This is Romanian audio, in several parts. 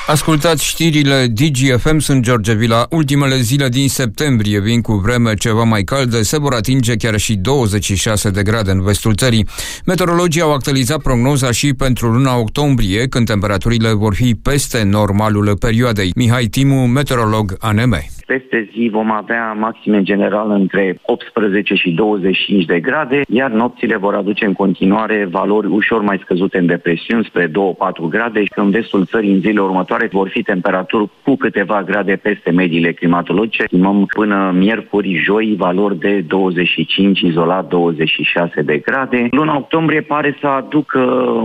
Ascultați știrile DGFM, sunt George Vila. Ultimele zile din septembrie vin cu vreme ceva mai caldă, se vor atinge chiar și 26 de grade în vestul țării. Meteorologii au actualizat prognoza și pentru luna octombrie, când temperaturile vor fi peste normalul perioadei. Mihai Timu, meteorolog ANM. Peste zi vom avea maxime în general între 18 și 25 de grade, iar nopțile vor aduce în continuare valori ușor mai scăzute în depresiuni, spre 2-4 grade, și în vestul țării în zilele următoare vor fi temperaturi cu câteva grade peste mediile climatologice. Estimăm până miercuri, joi, valori de 25, izolat 26 de grade. Luna octombrie pare să aducă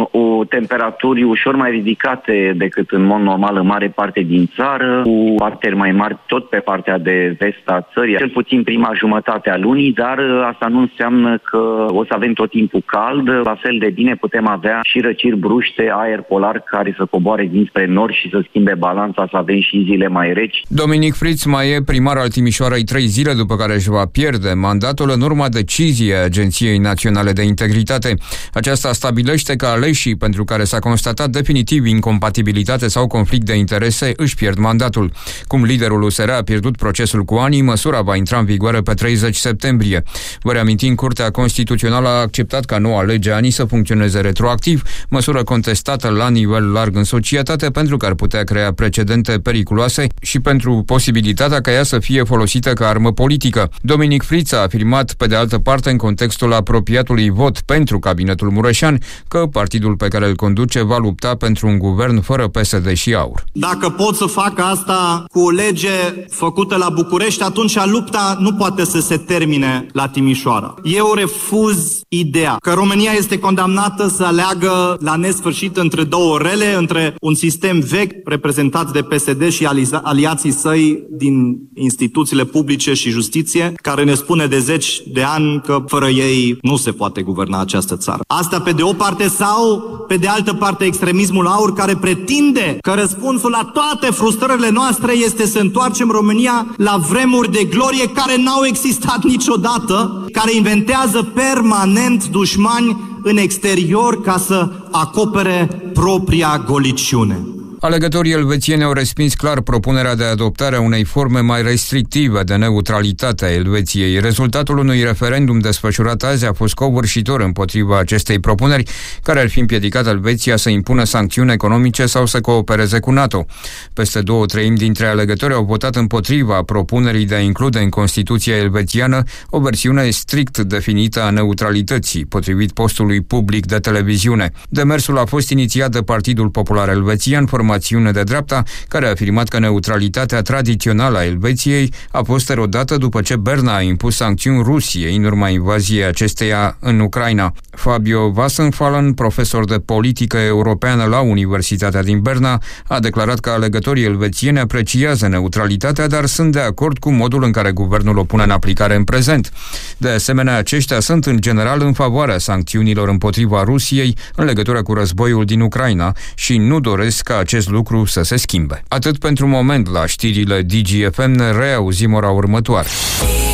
o temperaturi ușor mai ridicate decât în mod normal în mare parte din țară, cu parteri mai mari tot pe partea de vest a țării, cel puțin prima jumătate a lunii, dar asta nu înseamnă că o să avem tot timpul cald. La fel de bine putem avea și răciri bruște, aer polar care să coboare dinspre nord și să schimbe balanța, să avem și zile mai reci. Dominic Friț mai e primar al Timișoarei 3 zile după care își va pierde mandatul în urma deciziei Agenției Naționale de Integritate. Aceasta stabilește că aleșii pentru care s-a constatat definitiv incompatibilitate sau conflict de interese își pierd mandatul. Cum liderul USR a pierdut procesul cu ani, măsura va intra în vigoare pe 30 septembrie. Vă reamintim, Curtea Constituțională a acceptat ca noua lege ANI să funcționeze retroactiv, măsură contestată la nivel larg în societate pentru că ar putea crea precedente periculoase și pentru posibilitatea ca ea să fie folosită ca armă politică. Dominic Friț a afirmat, pe de altă parte, în contextul apropiatului vot pentru cabinetul Mureșan, că partidul pe care îl conduce va lupta pentru un guvern fără PSD și AUR. Dacă pot să fac asta cu o lege făcută la București, atunci lupta nu poate să se termine la Timișoara. Eu refuz ideea că România este condamnată să aleagă la nesfârșit între două rele, între un sistem vechi reprezentat de PSD și aliații săi din instituțiile publice și justiție, care ne spune de zeci de ani că fără ei nu se poate guverna această țară. Asta pe de o parte, sau pe de altă parte extremismul AUR, care pretinde că răspunsul la toate frustrările noastre este să întoarcem România la vremuri de glorie care n-au existat niciodată, care inventează permanent dușmani în exterior ca să acopere propria goliciune. Alegătorii elvețieni au respins clar propunerea de adoptare a unei forme mai restrictive de neutralitate a Elveției. Rezultatul unui referendum desfășurat azi a fost covârșitor împotriva acestei propuneri, care ar fi împiedicat Elveția să impună sancțiuni economice sau să coopereze cu NATO. Peste 2/3 dintre alegători au votat împotriva propunerii de a include în Constituția elvețiană o versiune strict definită a neutralității, potrivit postului public de televiziune. Demersul a fost inițiat de Partidul Popular Elvețian, formațiune de dreapta, care a afirmat că neutralitatea tradițională a Elveției a fost erodată după ce Berna a impus sancțiuni Rusiei în urma invaziei acesteia în Ucraina. Fabio Wassenfallen, profesor de politică europeană la Universitatea din Berna, a declarat că alegătorii elvețieni apreciază neutralitatea, dar sunt de acord cu modul în care guvernul o pune în aplicare în prezent. De asemenea, aceștia sunt în general în favoarea sancțiunilor împotriva Rusiei în legătură cu războiul din Ucraina și nu doresc ca acest lucru să se schimbe. Atât pentru moment la știrile DGFM, ne reauzim ora următoare.